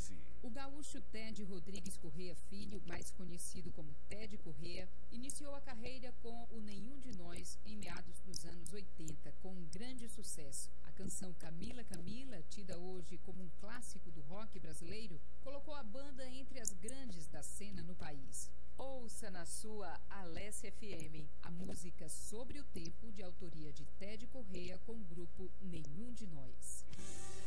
Disse. O gaúcho Ted Rodrigues Corrêa Filho, mais conhecido como Ted Corrêa, iniciou a carreira com o Nenhum de Nós em meados dos anos 80, com um grande sucesso. A canção Camila Camila, tida hoje como um clássico do rock brasileiro, colocou a banda entre as grandes da cena no país. Ouça na sua Alessia FM a música Sobre o Tempo, de autoria de Ted Corrêa, com o grupo Nenhum de Nós.